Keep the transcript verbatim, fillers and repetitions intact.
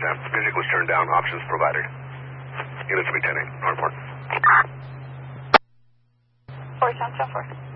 ten. Music was turned down. Options provided. Units to be ten eight. North Port. four ten four.